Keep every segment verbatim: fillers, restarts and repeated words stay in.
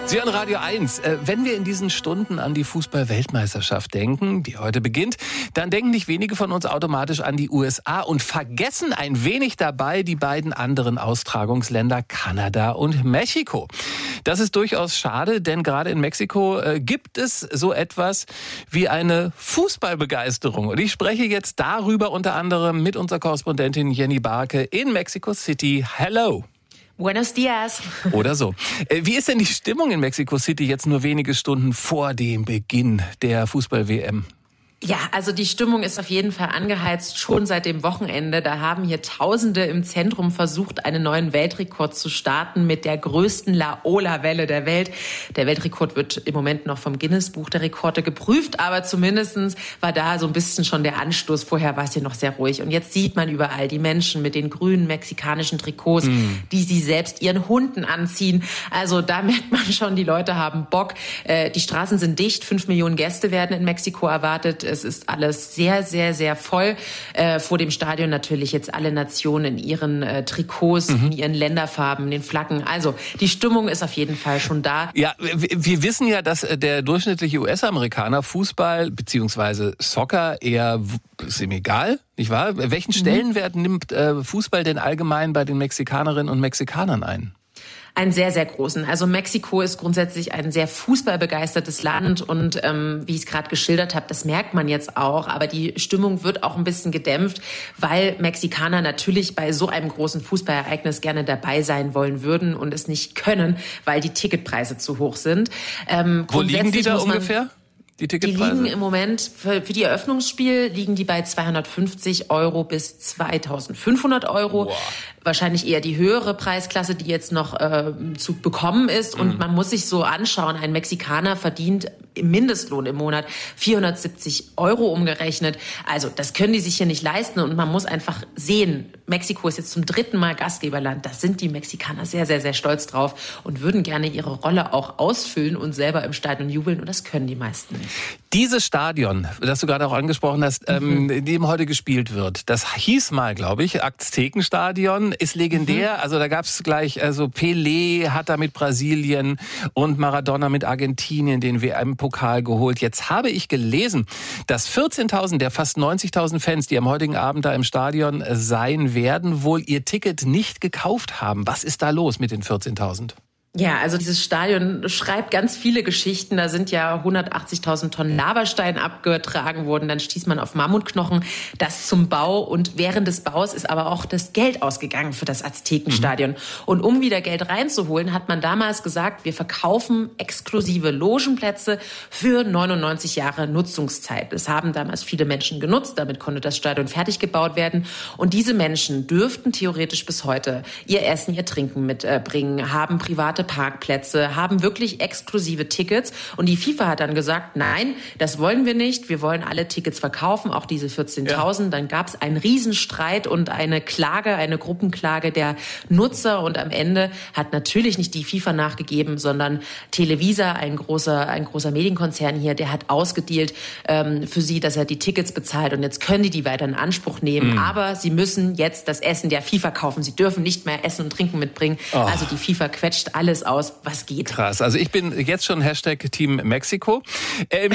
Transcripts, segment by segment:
Sie hören Radio eins. Wenn wir in diesen Stunden an die Fußball-Weltmeisterschaft denken, die heute beginnt, dann denken nicht wenige von uns automatisch an die U S A und vergessen ein wenig dabei die beiden anderen Austragungsländer Kanada und Mexiko. Das ist durchaus schade, denn gerade in Mexiko äh, gibt es so etwas wie eine Fußballbegeisterung. Und ich spreche jetzt darüber unter anderem mit unserer Korrespondentin Jenny Barke in Mexico City. Hello! Buenos dias. Oder so. Wie ist denn die Stimmung in Mexico City jetzt nur wenige Stunden vor dem Beginn der Fußball-W M? Ja, also die Stimmung ist auf jeden Fall angeheizt, schon seit dem Wochenende. Da haben hier Tausende im Zentrum versucht, einen neuen Weltrekord zu starten mit der größten Laola-Welle der Welt. Der Weltrekord wird im Moment noch vom Guinness-Buch der Rekorde geprüft, aber zumindestens war da so ein bisschen schon der Anstoß. Vorher war es hier noch sehr ruhig. Und jetzt sieht man überall die Menschen mit den grünen mexikanischen Trikots, mm. die sie selbst ihren Hunden anziehen. Also da merkt man schon, die Leute haben Bock. Äh, die Straßen sind dicht, fünf Millionen Gäste werden in Mexiko erwartet. Es ist alles sehr, sehr, sehr voll. Äh, vor dem Stadion natürlich jetzt alle Nationen in ihren äh, Trikots, mhm. in ihren Länderfarben, den Flaggen. Also die Stimmung ist auf jeden Fall schon da. Ja, wir wissen ja, dass der durchschnittliche U S-Amerikaner Fußball bzw. Soccer eher, ist ihm egal, nicht wahr? Welchen Stellenwert mhm. nimmt äh, Fußball denn allgemein bei den Mexikanerinnen und Mexikanern ein? Einen sehr, sehr großen. Also Mexiko ist grundsätzlich ein sehr fußballbegeistertes Land und ähm, wie ich es gerade geschildert habe, das merkt man jetzt auch. Aber die Stimmung wird auch ein bisschen gedämpft, weil Mexikaner natürlich bei so einem großen Fußballereignis gerne dabei sein wollen würden und es nicht können, weil die Ticketpreise zu hoch sind. Ähm, Wo liegen die da ungefähr? Die Ticketpreise? Die liegen im Moment, für, für die Eröffnungsspiel liegen die bei zweihundertfünfzig Euro bis zweitausendfünfhundert Euro. Wow. Wahrscheinlich eher die höhere Preisklasse, die jetzt noch äh, zu bekommen ist. Und mhm. man muss sich so anschauen, ein Mexikaner verdient im Mindestlohn im Monat vierhundertsiebzig Euro umgerechnet. Also das können die sich hier nicht leisten. Und man muss einfach sehen, Mexiko ist jetzt zum dritten Mal Gastgeberland. Da sind die Mexikaner sehr, sehr, sehr stolz drauf und würden gerne ihre Rolle auch ausfüllen und selber im Stadion jubeln. Und das können die meisten nicht. Dieses Stadion, das du gerade auch angesprochen hast, mhm. ähm, in dem heute gespielt wird, das hieß mal, glaube ich, Aztekenstadion, ist legendär. Mhm. Also da gab es gleich, also Pelé hat da mit Brasilien und Maradona mit Argentinien den W M-Pokal geholt. Jetzt habe ich gelesen, dass vierzehntausend der fast neunzigtausend Fans, die am heutigen Abend da im Stadion sein werden, wohl ihr Ticket nicht gekauft haben. Was ist da los mit den vierzehntausend? Ja, also dieses Stadion schreibt ganz viele Geschichten. Da sind ja hundertachtzigtausend Tonnen Lavastein abgetragen worden. Dann stieß man auf Mammutknochen. Das zum Bau. Und während des Baus ist aber auch das Geld ausgegangen für das Aztekenstadion. Mhm. Und um wieder Geld reinzuholen, hat man damals gesagt, wir verkaufen exklusive Logenplätze für neunundneunzig Jahre Nutzungszeit. Das haben damals viele Menschen genutzt. Damit konnte das Stadion fertig gebaut werden. Und diese Menschen dürften theoretisch bis heute ihr Essen, ihr Trinken mitbringen, haben private Parkplätze, haben wirklich exklusive Tickets. Und die FIFA hat dann gesagt, nein, das wollen wir nicht. Wir wollen alle Tickets verkaufen, auch diese vierzehntausend. Ja. Dann gab es einen Riesenstreit und eine Klage, eine Gruppenklage der Nutzer. Und am Ende hat natürlich nicht die FIFA nachgegeben, sondern Televisa, ein großer, ein großer Medienkonzern hier, der hat ausgedealt ähm, für sie, dass er die Tickets bezahlt. Und jetzt können die die weiter in Anspruch nehmen. Mhm. Aber sie müssen jetzt das Essen der FIFA kaufen. Sie dürfen nicht mehr Essen und Trinken mitbringen. Oh. Also die FIFA quetscht alles aus, was geht. Krass. Also ich bin jetzt schon Hashtag Team Mexiko. Ähm,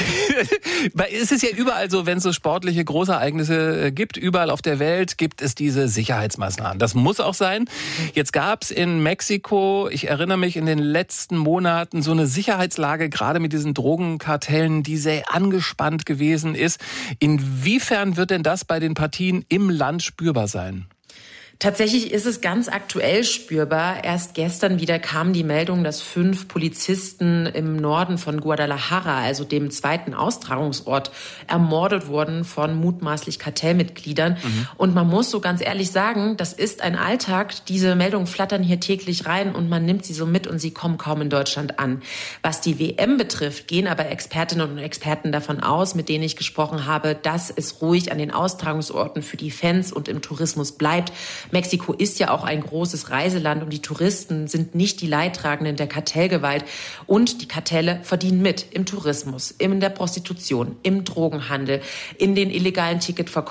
es ist ja überall so, wenn es so sportliche Großereignisse gibt, überall auf der Welt gibt es diese Sicherheitsmaßnahmen. Das muss auch sein. Jetzt gab es in Mexiko, ich erinnere mich, in den letzten Monaten so eine Sicherheitslage, gerade mit diesen Drogenkartellen, die sehr angespannt gewesen ist. Inwiefern wird denn das bei den Partien im Land spürbar sein? Tatsächlich ist es ganz aktuell spürbar. Erst gestern wieder kam die Meldung, dass fünf Polizisten im Norden von Guadalajara, also dem zweiten Austragungsort, ermordet wurden von mutmaßlich Kartellmitgliedern. Mhm. Und man muss so ganz ehrlich sagen, das ist ein Alltag. Diese Meldungen flattern hier täglich rein und man nimmt sie so mit und sie kommen kaum in Deutschland an. Was die W M betrifft, gehen aber Expertinnen und Experten davon aus, mit denen ich gesprochen habe, dass es ruhig an den Austragungsorten für die Fans und im Tourismus bleibt. Mexiko ist ja auch ein großes Reiseland und die Touristen sind nicht die Leidtragenden der Kartellgewalt. Und die Kartelle verdienen mit im Tourismus, in der Prostitution, im Drogenhandel, in den illegalen Ticketverkäufen.